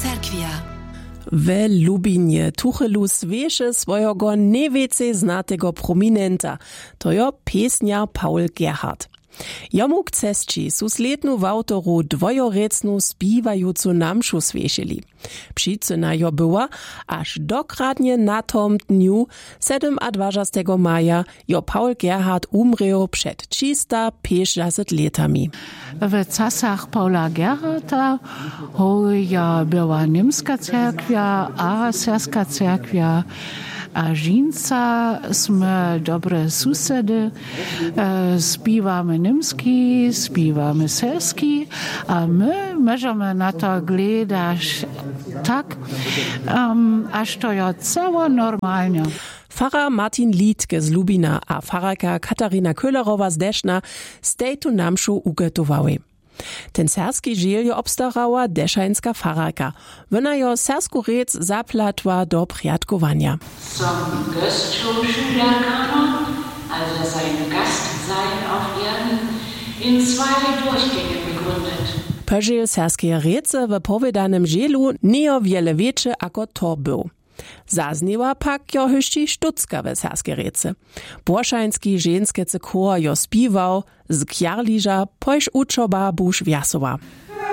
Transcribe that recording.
cerkwia. W Lubinie tuchelu swieše swojego najwięcej znatego prominenta, to jo piesnia Paul Gerhardt. Jomu k cesci su slednu w autoru dwojorecnu spiwajucu namšu sviešili. Přicyna jo była, aż dokradnie na tom dniu 27. maja jo Paul Gerhardt umreo przed 350 letami. W czasach Paula Gerhardta hoja była niemska cerkwia, a serska cerkwia, a Žinca sme dobre susedy, spívame nimski, spívame serski, a my możemy na to gledać tak, aż to je całe normalnie. Pfarrer Martin Liedke z Lubina a pfarrerka Katarina Köhlerowa z Deszna stej tu namšu ugetowały. Ten serski žil jo obstarała deszańska pfarrerka. Wona jo sersku rec zaplatła do priatkowania. Zum Göstschul-Schülerkanon, also sein Gastsein auf Erden, in 2 Durchgänge begründet. Požil serskie rece w povedanym žielu nie wiele większy ako to był. Zazniła pak jo hyšći štucka w serskie rece. Borszański ženskece chor jo spiwał, z kjarliża pojś uczoba busz wiasowa.